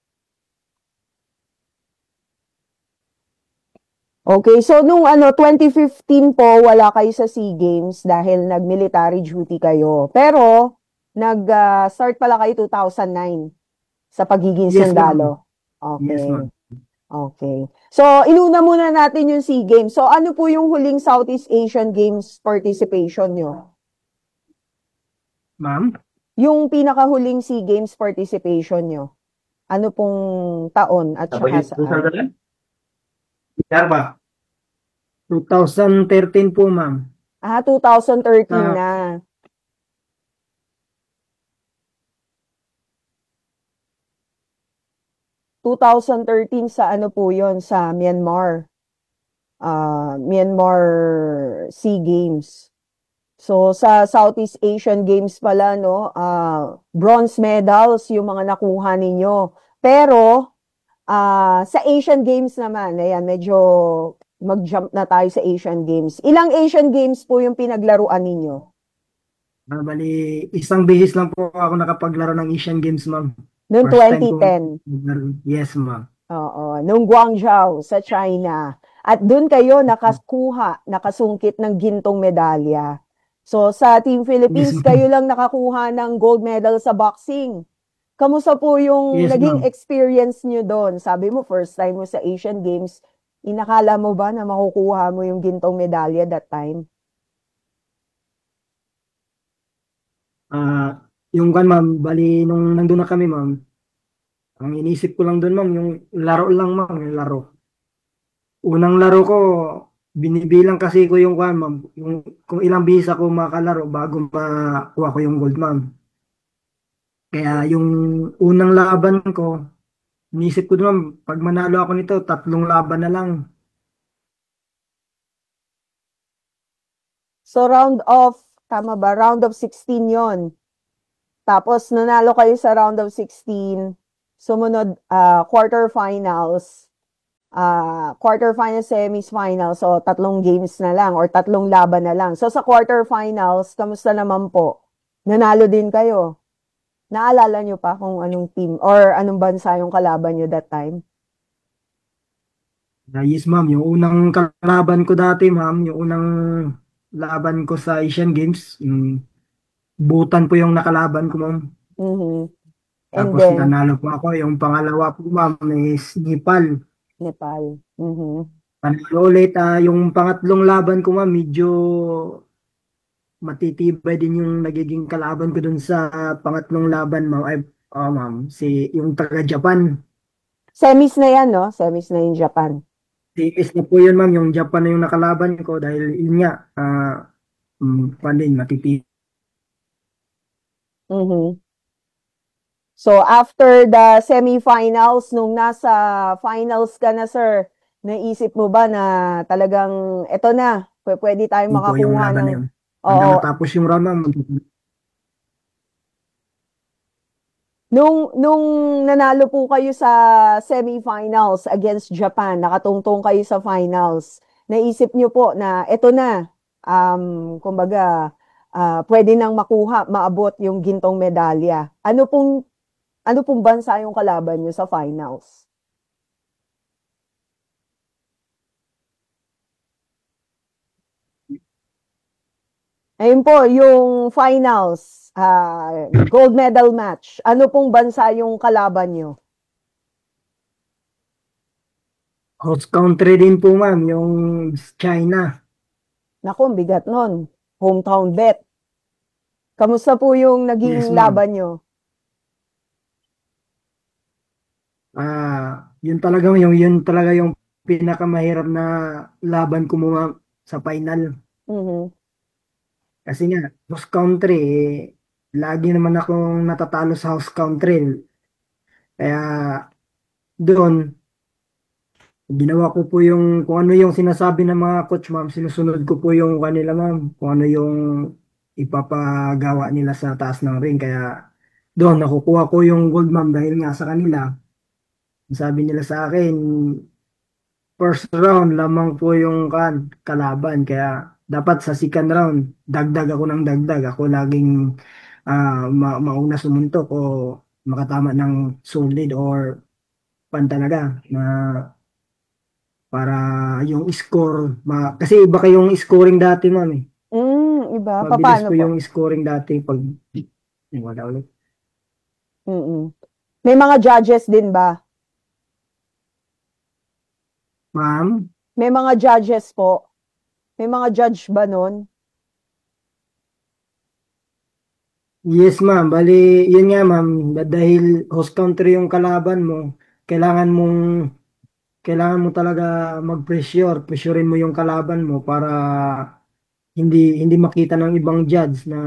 Okay, so nung ano, twenty fifteen po, wala kayo sa SEA Games dahil nag-military duty kayo. Pero, nag-start pala kayo two thousand nine sa pagiging Yes, ma'am. sundalo. Yes, Okay. ma'am. Okay. So, inuna muna natin yung SEA Games. So, ano po yung huling Southeast Asian Games participation nyo? Ma'am? Yung pinakahuling SEA Games participation nyo? Ano pong taon at saka saan? Yan ba? twenty thirteen po ma'am. Ah, two thousand thirteen Ah. na. two thousand thirteen sa ano po yon, sa Myanmar. Ah, Myanmar SEA Games. So sa Southeast Asian Games pala no, ah, bronze medals yung mga nakuha ninyo. Pero ah, sa Asian Games naman, ayan, medyo mag-jump na tayo sa Asian Games. Ilang Asian Games po yung pinaglaruan ninyo? Ah, bali isang beses lang po ako nakapaglaro ng Asian Games ma'am. Noong First time twenty ko ten. maglaro. Yes ma'am. Oo, nung Guangzhou sa China. At doon kayo nakakuha, nakasungkit ng gintong medalya. So sa Team Philippines, Yes, ma'am. kayo lang nakakuha ng gold medal sa boxing. Kamusta po yung Yes, naging ma'am. experience nyo doon? Sabi mo, first time mo sa Asian Games, inakala mo ba na makukuha mo yung gintong medalya that time? Ah, yung kan ma'am, bali nung nandun na kami ma'am, Ang inisip ko lang doon, ma'am, yung laro lang, ma'am, yung laro. Unang laro ko, binibilang kasi ko yung kwan, ma'am, yung, kung ilang bihis ako makalaro bago makuha ko yung gold, ma'am. Kaya yung unang laban ko, inisip ko doon, ma'am, pag manalo ako nito, tatlong laban na lang. So round of, tama ba? Round of sixteen yon. Tapos nanalo kayo sa round of sixteen. Sumunod ah, quarterfinals. ah quarterfinals, semis, finals. So tatlong games na lang or tatlong laban na lang. So sa quarterfinals, kamusta naman po? Nanalo din kayo. Naalala nyo pa kung anong team or anong bansa yung kalaban nyo that time? Ah, yes, ma'am, yung unang kalaban ko dati, ma'am, yung unang laban ko sa Asian Games, yung Bhutan po yung nakalaban ko, ma'am. Mhm. And Tapos then, nanalo po ako. Yung pangalawa po, ma'am, is Nepal. Nepal. Mhm. Panalo ulit, ah, yung pangatlong laban ko, ma'am, medyo matitibay din yung nagiging kalaban ko dun sa pangatlong laban, ma'am. Ay, oh, ma'am, si yung taga-Japan. Semis na yan, no? Semis na yung Japan. Semis na po yun, ma'am. Yung Japan na yung nakalaban ko dahil yun nga, ah, um, pandin, matitibay. Mhm. So after the semifinals, nung nasa finals ka na, sir, naisip mo ba na talagang eto na, pw- pwede tayong Yun po yung makakuha laban na ng... yun. Hanggang Oo. matapos yung round, ma'am. Nung, nung nanalo po kayo sa semifinals against Japan, nakatungtong kayo sa finals, naisip nyo po na eto na, um, kumbaga, ah, pwede nang makuha, maabot yung gintong medalya. Ano pong, ano pong bansa yung kalaban nyo sa finals? Ayun po, yung finals, ah, gold medal match. Ano pong bansa yung kalaban nyo? Host country din po, ma'am, yung China. Naku, ang bigat nun. Hometown bet. Kamusta po yung naging Yes, ma'am. laban nyo? Ah, yun talaga yung yun talaga yung pinakamahirap na laban ko mga sa final. Mhm. Kasi nga, host country, eh, lagi naman akong natatalo sa host country. Kaya doon, ginawa ko po yung kung ano yung sinasabi ng mga coach, ma'am, sinusunod ko po yung kanila, ma'am, kung ano yung ipapagawa nila sa taas ng ring. Kaya doon, nakukuha ko yung gold, ma'am, dahil nga sa kanila. Sabi nila sa akin, first round lamang po yung kan kalaban. Kaya dapat sa second round, dagdag ako ng dagdag. Ako laging ah, ma- mauna sumuntok o makatama ng solid or pan talaga na para yung score. Ma kasi iba kayong scoring dati, ma'am, eh. Mm, iba. Mabilis Paano po po? yung scoring dati pag wala ulit. Mm-mm. May mga judges din ba? Ma'am? May mga judges po. May mga judge ba nun? Yes, ma'am. Bali, yun nga, ma'am. Dahil host country yung kalaban mo, kailangan mong kailangan mo talaga mag-pressure. Pressurein mo yung kalaban mo para hindi hindi makita ng ibang judge na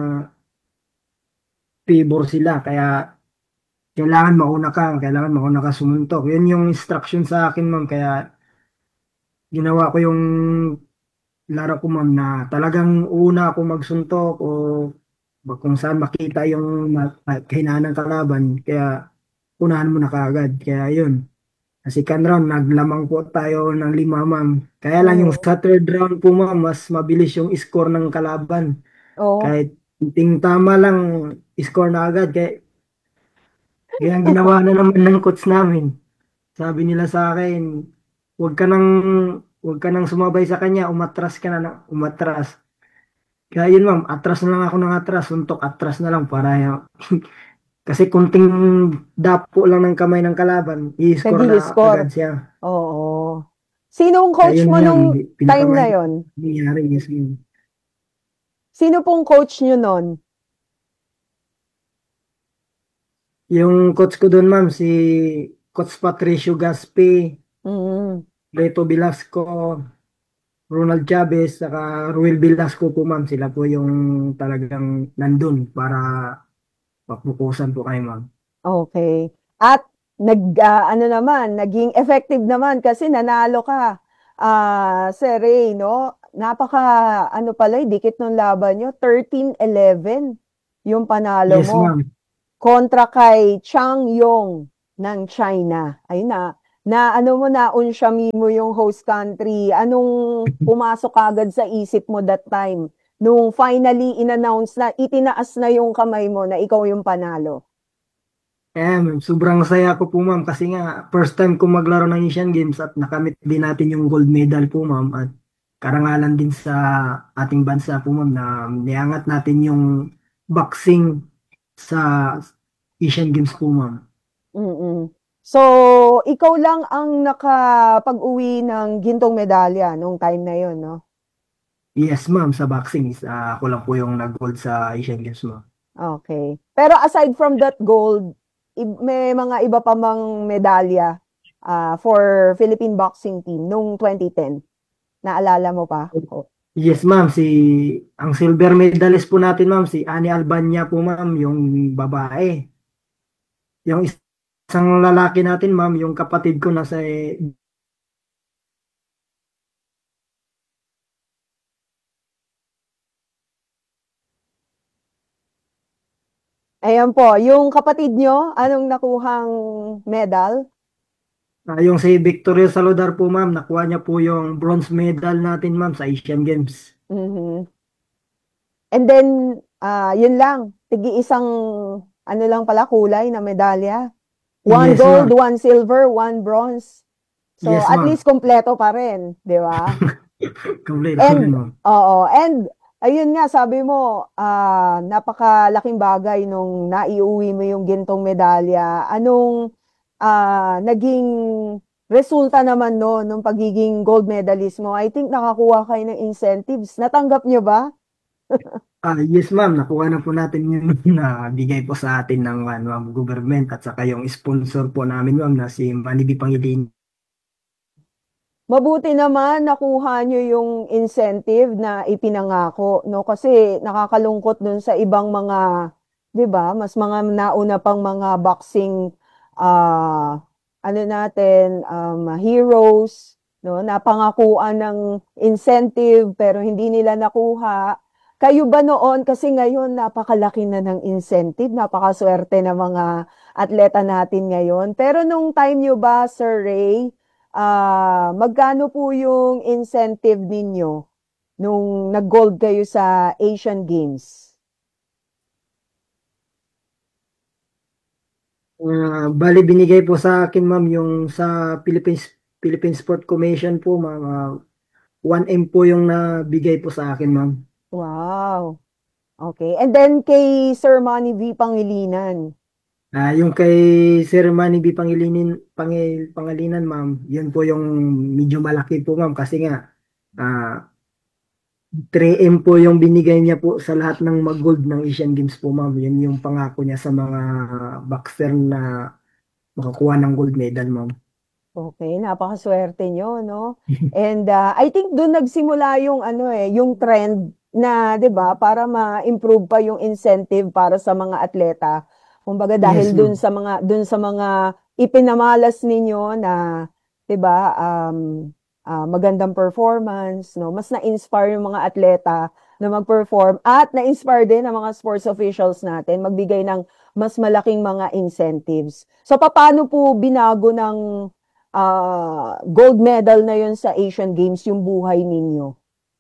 favor sila. Kaya kailangan mauna ka, kailangan mauna ka sumuntok. Yun yung instruction sa akin, ma'am. Kaya ginawa ko yung laro ko, ma'am, na talagang una ako magsuntok o kung saan makita yung ma- kahinaan ng kalaban. Kaya unahan mo na kaagad. Kaya yun. Sa second round, naglamang po tayo ng lima, ma'am. Kaya lang yung sa third round po, ma'am, mas mabilis yung score ng kalaban. Oo. Kahit ting tama lang, score na agad. Kaya, kaya ang ginawa na naman ng coach namin. Sabi nila sa akin, huwag ka nang, huwag ka nang sumabay sa kanya, umatras ka na, na umatras. Kaya yun, ma'am, atras na lang ako ng atras, suntok atras na lang para kasi kunting dapo lang ng kamay ng kalaban, i-score na Nag-i-score. agad siya. Oo. Sinong Kaya coach yun mo nga, nung hindi- time na pinakamahirap yon? nangyari, yes, ma'am. Sino pong coach nyo nun? Yung coach ko doon, ma'am, si Coach Patricio Gaspi, Mm. Leto Velasco, Ronald Chavez, saka Ruel Velasco po, ma'am. Sila po yung talagang nandun para papukusan po kayo, ma'am. Okay. At nag ah, ano naman, naging effective naman kasi nanalo ka. Ah, Sir Ray, no? Napaka ano pala, eh, dikit ng laban nyo, thirteen eleven yung panalo Yes, mo. ma'am. Kontra kay Chang Yong ng China. Ayun na. Na ano mo na unsyami mo yung host country. Anong pumasok agad sa isip mo that time? Nung finally in-announce na, itinaas na yung kamay mo na ikaw yung panalo. Eh, ma'am, sobrang saya ko po, ma'am, kasi nga first time ko maglaro ng Asian Games at nakamit din natin yung gold medal po, ma'am, at karangalan din sa ating bansa po, ma'am, na niangat natin yung boxing sa Asian Games po, ma'am. Mm. So, ikaw lang ang nakapag-uwi ng gintong medalya nung time na yon, no? Yes, ma'am, sa boxing is ah, ako lang po yung nag-gold sa Asian Games, ma'am. Okay. Pero aside from that gold, i- may mga iba pa mang medalya ah, for Philippine boxing team nung twenty ten. Naalala mo pa? O- Yes, ma'am, si ang silver medalist po natin, ma'am, si Ani Albania po, ma'am, yung babae. Yung is- isang lalaki natin, ma'am, yung kapatid ko nasa eh, Ayan po, yung kapatid nyo, anong nakuhang medal? ah, yung si Victoria Saludar po, ma'am, nakuha niya po yung bronze medal natin, ma'am, sa Asian Games. Mhm. And then, ah, yun lang, tigi isang, ano lang pala, kulay na medalya. One Yes, gold, ma'am. one silver, one bronze. So, Yes, at ma'am. least kompleto pa rin, di ba? Complete And, rin, ma'am. oo, and, ayun nga, sabi mo, ah, napakalaking bagay nung naiuwi mo yung gintong medalya. Anong ah, naging resulta naman no, nung pagiging gold medalist mo? I think nakakuha kayo ng incentives. Natanggap nyo ba? Ah, yes, ma'am, nakuha na po natin yun na bigay po sa atin ng ano, ma'am, government at saka yung sponsor po namin, ma'am, na si Manibi Pangilinan. Mabuti naman nakuha nyo yung incentive na ipinangako, no? Kasi nakakalungkot dun sa ibang mga, 'di ba? Mas mga nauna pang mga boxing ah ano natin, um, heroes, no? Napangakuan ng incentive pero hindi nila nakuha. Kayo ba noon kasi ngayon napakalaki na ng incentive, napakaswerte ng mga atleta natin ngayon. Pero nung time nyo ba, Sir Ray, Ah, magkano po yung incentive ninyo nung nag-gold kayo sa Asian Games? Ah, bali binigay po sa akin, ma'am, yung sa Philippines Philippine Sport Commission po, ma'am. ah, one M po yung nabigay po sa akin, ma'am. Wow. Okay. And then kay Sir Manny V. Pangilinan. Ah, yung kay Sir Manny B. Pangilinan, Pangil, Pangilinan, ma'am, yun po yung medyo malaki po, ma'am, kasi nga ah three M po yung binigay niya po sa lahat ng mag-gold ng Asian Games po, ma'am. Yun yung pangako niya sa mga boxer na makakuha ng gold medal, ma'am. Okay, napakaswerte nyo, no? And ah, I think doon nagsimula yung ano eh, yung trend na, 'di ba, para ma-improve pa yung incentive para sa mga atleta. Kumbaga dahil Yes, doon ma'am. sa mga doon sa mga ipinamalas ninyo na, 'di ba, um ah, magandang performance, no? Mas na-inspire yung mga atleta na mag-perform at na-inspire din ang mga sports officials natin magbigay ng mas malaking mga incentives. So paano po binago ng ah, gold medal na yun sa Asian Games yung buhay ninyo?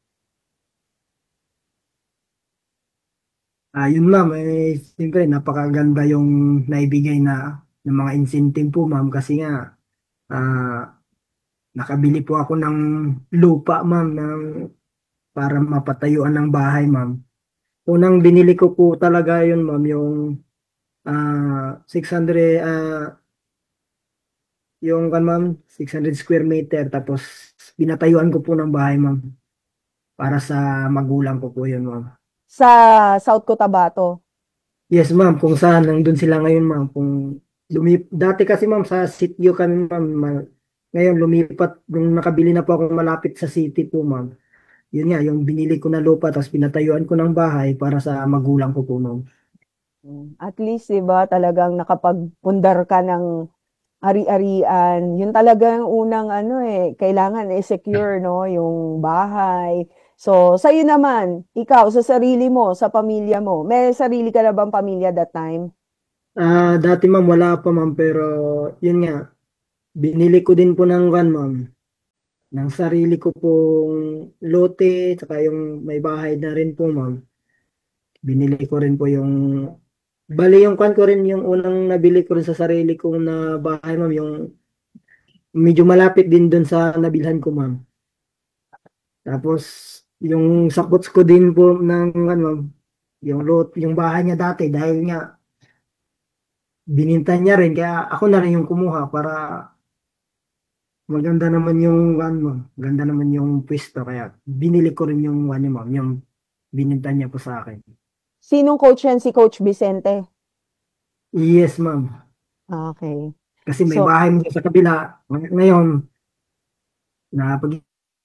Ah, yun, ma'am, eh, siyempre napakaganda yung naibigay na ng mga incentive po, ma'am, kasi nga ah nakabili po ako ng lupa, ma'am, ng para mapatayuan ng bahay, ma'am. Unang binili ko po talaga yun, ma'am, yung ah six hundred, ah yung kan, ma'am, six hundred square meter, tapos pinatayuan ko po ng bahay, ma'am, para sa magulang ko po yun, ma'am. Sa South Cotabato? Yes, ma'am. Kung saan, nandun sila ngayon, ma'am. Kung lumip... Dati kasi, ma'am, sa sitio kami, ma'am. ma- Ngayon, lumipat, nung nakabili na po ako malapit sa city po, ma'am. Yun nga, yung binili ko na lupa, tapos pinatayuan ko ng bahay para sa magulang ko po, ma'am. Mm. At least, 'di ba, talagang nakapagpundar ka ng ari-arian. Yun talaga yung unang ano eh, kailangan i-secure, no, yung bahay. So, sa'yo naman, ikaw, sa sarili mo, sa pamilya mo, may sarili ka na bang pamilya that time? Ah, dati, ma'am, wala pa, ma'am. Pero, yun nga, binili ko din po ng van, ma'am. Ng sarili ko pong lote, tsaka yung may bahay na rin po, ma'am. Binili ko rin po yung bali yung kwan ko rin yung unang nabili ko rin sa sarili kong na bahay, ma'am, yung medyo malapit din doon sa nabilhan ko, ma'am. Tapos yung sakots ko din po ng ano, ma'am, yung lot, yung bahay niya dati dahil nga bininta niya rin kaya ako na rin yung kumuha para maganda naman yung ano, ma'am. Ganda naman yung pwesto kaya binili ko rin yung ano, ma'am, yung bininta niya po sa akin. Sinong coach yan? Si Coach Vicente? Yes, ma'am. Okay. Kasi may So, bahay mo sa kabila. Ngay- Ngayon, na pag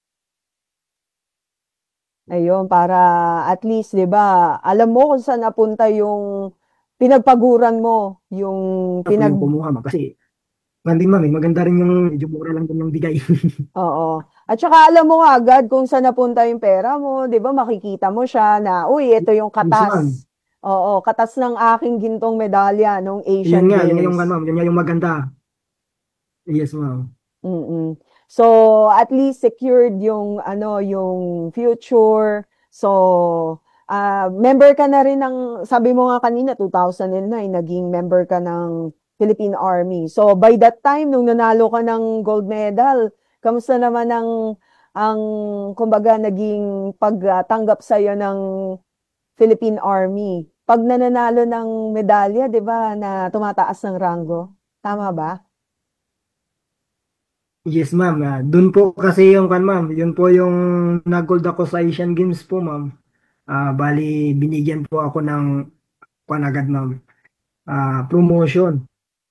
ayun, para at least, 'di ba, alam mo kung saan napunta yung pinagpaguran mo, yung ako pinag yung kumuha, ma'am. Kasi, hindi, ma'am, eh, maganda rin yung medyo mura lang din yung bigay. Oo. At saka alam mo agad kung saan napunta yung pera mo, 'di ba? Makikita mo siya na, uy, ito yung Yes, ma'am. katas. Oo, katas ng aking gintong medalya nung Yun Asian nga, yun nga yung, Games. ano, ma'am, yun nga yung maganda. Yes, ma'am. Mm. So, at least secured yung ano, yung future. So, ah, member ka na rin ng, sabi mo nga kanina, two thousand nine, naging member ka ng Philippine Army. So, by that time, nung nanalo ka ng gold medal, kamusta naman ang, ang, kumbaga, naging pagtanggap sa'yo ng Philippine Army? Pag nananalo ng medalya, di ba, na tumataas ng rango? Tama ba? Yes, ma'am. Ah, dun po kasi yung kan, ma'am. Yun po yung nag-gold ako sa Asian Games po, ma'am. Ah, bali, binigyan po ako ng pan agad, ma'am. Ah, promotion.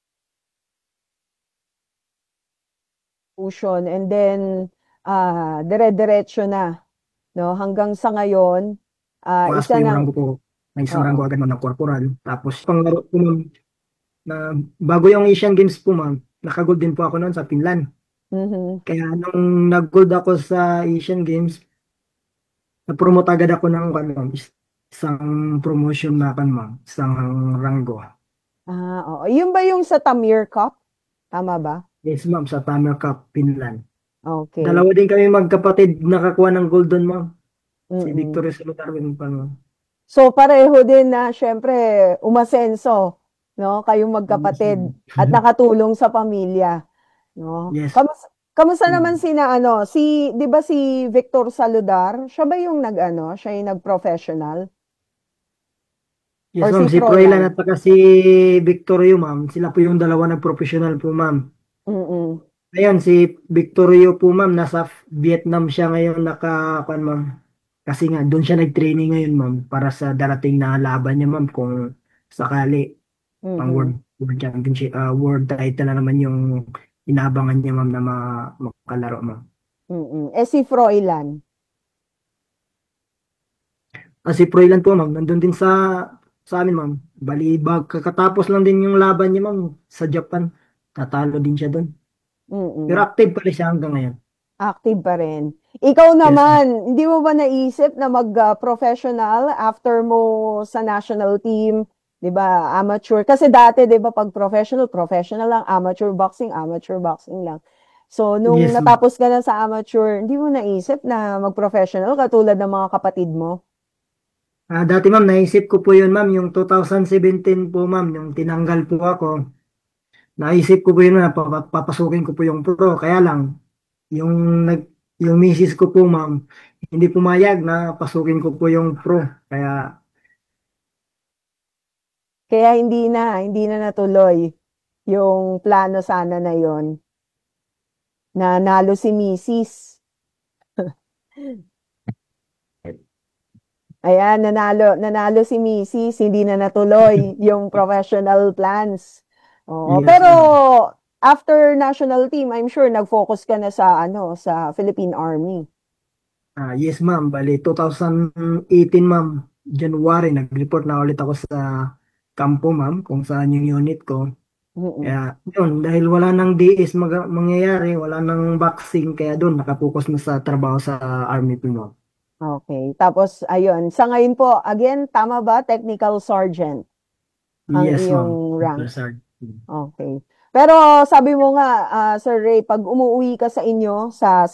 Fusion, and then ah dire-diretso na, no, hanggang sa ngayon, ah Tumaas po isa yung ng rango ko. May isang rango oo. agad, ma'am, ng corporal. Tapos, panglaro po, ma'am, na bago yung Asian Games po, ma'am, nakagold din po ako noon sa Finland. Mhm. Kaya nung nag-gold ako sa Asian Games, na-promote agad ako ng ano, ma'am, is- isang promotion na kan, ma'am, isang rango. Ah, oo. Yun ba yung sa Tamir Cup? Tama ba? Yes, ma'am, sa Tamer Cup, Finland. Okay. Dalawa din kami magkapatid nakakuha ng gold doon, ma'am. Si Mm. Victoria Saludar din pa, ma'am. So pareho din na syempre umasenso, no? Kayong magkapatid at nakatulong sa pamilya, no? Yes. Kamusta, kamusta naman sina ano, si 'di ba si Victor Saludar? Siya ba yung nag-ano, siya yung nag-professional? Yes, Or ma'am. si Si Froilan Froilan? at saka si Victorio, ma'am. Sila po yung dalawa nag-professional po, ma'am. Mm. Ngayon, si Victorio po, ma'am, nasa Vietnam siya ngayon naka, kuwan, ma'am. Kasi nga, doon siya nag-training ngayon, ma'am, para sa darating na laban niya, ma'am, kung sakali, pang Mm. world, world championship, ah, world title na naman yung inabangan niya, ma'am, na ma- makalaro, ma'am. Mm. Eh si Froilan? Ah, si Froilan po, ma'am, nandun din sa sa amin, ma'am. Bali, bag, kakatapos lang din yung laban niya, ma'am, sa Japan. Natalo din siya doon. Mm. Pero active pa rin siya hanggang ngayon. Active pa rin. Ikaw naman, hindi mo ba naisip na mag-professional after mo sa national team, 'di ba? Amateur. Kasi dati 'di ba pag professional, professional lang, amateur boxing, amateur boxing lang. So nung Yes, ma'am. natapos ka na sa amateur, hindi mo naisip na mag-professional katulad ng mga kapatid mo? Ah, dati, ma'am, naisip ko po yun, ma'am, yung two thousand seventeen po, ma'am, yung tinanggal po ako. Naisip ko po yun na papa- papasukin ko po yung pro. Kaya lang, yung nag yung misis ko po, ma'am, hindi pumayag na pasukin ko po yung pro. Kaya Kaya hindi na, hindi na natuloy yung plano sana na yon. Na nalo si misis. Ayan, nanalo, nanalo si Missus, hindi na natuloy yung professional plans. Oo, Yes, pero after national team, I'm sure nag-focus ka na sa ano, sa Philippine Army. Ah, yes, ma'am. Bali, twenty eighteen, ma'am, January, nag-report na ulit ako sa kampo, ma'am, kung saan yung unit ko. Mm-mm. Kaya, yun, dahil wala nang D S mag- mangyayari, wala nang boxing, kaya doon, nakapokus na sa trabaho sa Army po, ma'am. Okay. Tapos, ayun. Sa ngayon po, again, tama ba? Technical Sergeant ang Yes, ma'am. iyong rank. Yes, sir. Okay. Pero sabi mo nga, ah, Sir Ray, pag umuwi ka sa inyo, sa